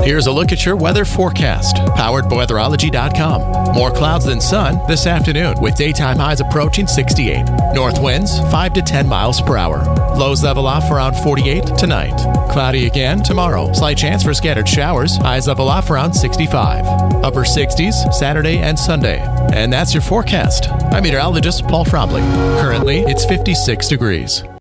Here's a look at your weather forecast, powered by weatherology.com. More clouds than sun this afternoon, with daytime highs approaching 68. North winds 5 to 10 miles per hour. Lows level off around 48 tonight. Cloudy again tomorrow. Slight chance for scattered showers. Highs level off around 65. Upper 60s Saturday and Sunday. And that's your forecast. I'm meteorologist Paul Trombley. Currently, it's 56 degrees.